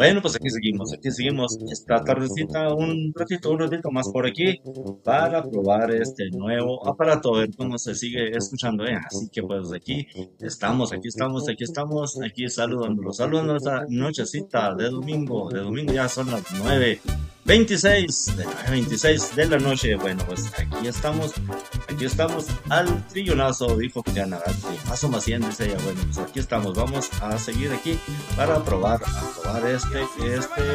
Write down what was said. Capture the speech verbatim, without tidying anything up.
Bueno, pues aquí seguimos, aquí seguimos esta tardecita, un ratito, un ratito más por aquí para probar este nuevo aparato, a ver cómo se sigue escuchando, ¿eh? Así que pues aquí estamos, aquí estamos, aquí estamos, aquí saludándolos, saludando esta nochecita de domingo, de domingo ya son las nueve veintiséis, de nueve veintiséis de la noche. Bueno, pues aquí estamos, aquí estamos al trillonazo, dijo que ganará el trillonazo más cien, dice ella. Bueno, pues aquí estamos, vamos a seguir aquí para probar, a probar este, este